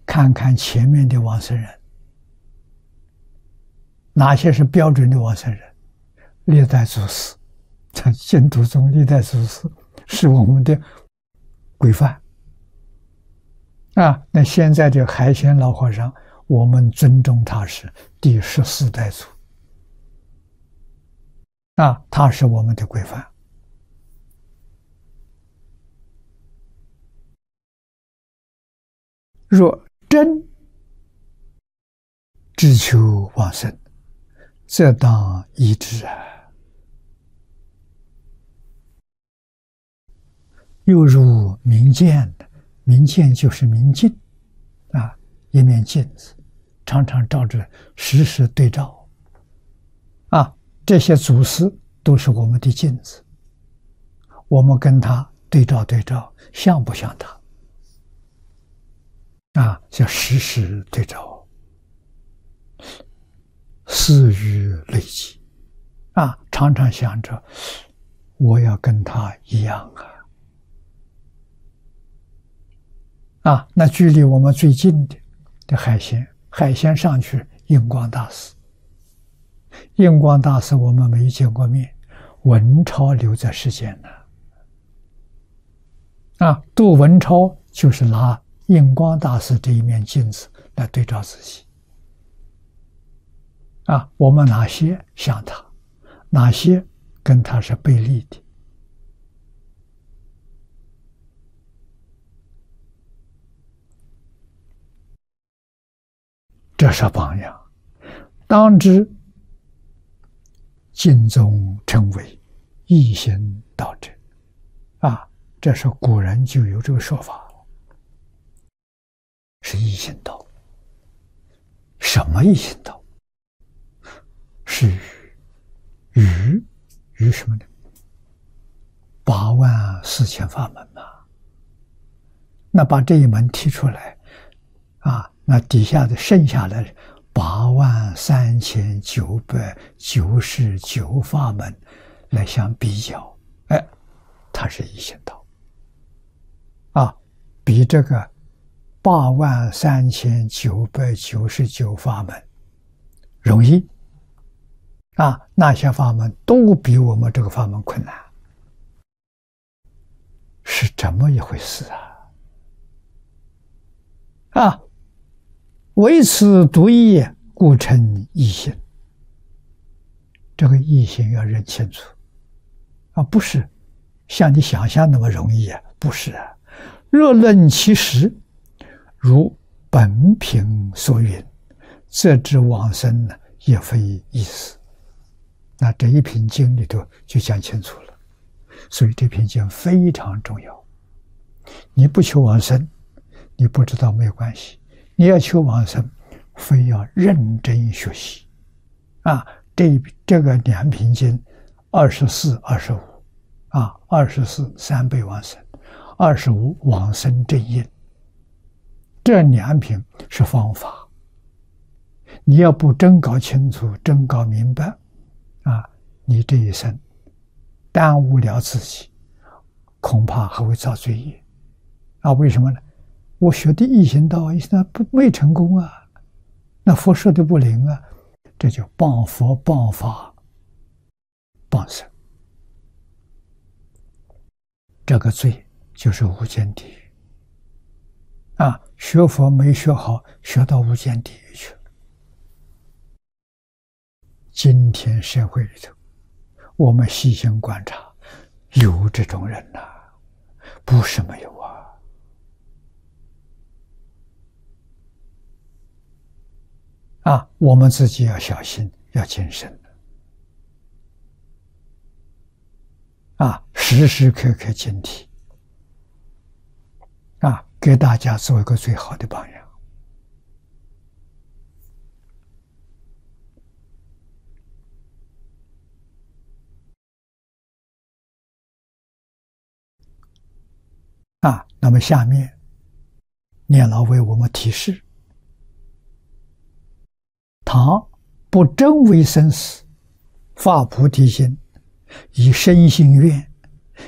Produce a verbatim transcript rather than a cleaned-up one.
看看前面的往生人，哪些是标准的往生人？历代祖师，净土宗历代祖师是我们的规范啊。那现在的海鲜老和尚，我们尊重他是第十四代祖啊，他是我们的规范。若真只求往生，则当依之啊。又如明镜，明镜就是明镜啊，一面镜子，常常照着，时时对照啊。这些祖师都是我们的镜子，我们跟他对照对照，像不像他？啊，叫时时对照，思于累积啊，常常想着我要跟他一样啊。啊，那距离我们最近的的海鲜，海鲜上去印光大师，印光大师我们没见过面，文钞留在世间呢。啊，读文钞就是拿印光大师这一面镜子来对照自己。啊，我们哪些像他，哪些跟他是背离的？这是榜样，当知经中称为一心道者啊，这是古人就有这个说法，是一心道。什么一心道？是语语语什么呢？八万四千法门嘛。那把这一门提出来啊，那底下的剩下的八万三千九百九十九法门来相比较，哎，它是一心道啊，比这个八万三千九百九十九法门容易啊，那些法门都比我们这个法门困难，是这么一回事啊！啊，唯此独一，故称一心。这个一心要认清楚啊，不是像你想象那么容易啊，不是啊。若论其实，如本品所云，则知往生呢，也非意思。那这一品经里头就讲清楚了，所以这品经非常重要。你不求往生，你不知道没有关系；你要求往生，非要认真学习啊。这这个两品经，二十四、二十五啊，二十四三倍往生，二十五往生正因。这两品是方法，你要不真搞清楚、真搞明白啊，你这一生耽误了自己，恐怕还会造罪业啊！为什么呢？我学的一心道，一心道不没成功啊，那佛说的不灵啊，这就谤佛、谤法、谤僧，这个罪就是无间地狱啊！学佛没学好，学到无间地狱去了。今天社会里头，我们细心观察，有这种人呐、啊，不是没有啊。啊，我们自己要小心，要谨慎啊，时时刻刻警惕啊，给大家做一个最好的榜样。啊，那么下面念老为我们提示：倘不真为生死，发菩提心，以身心愿，